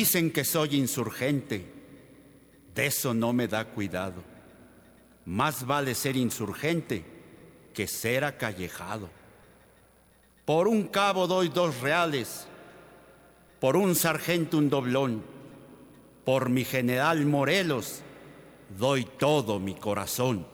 Dicen que soy insurgente, de eso no me da cuidado. Más vale ser insurgente que ser acallejado. Por un cabo doy 2 reales, por un sargento un doblón, por mi general Morelos doy todo mi corazón.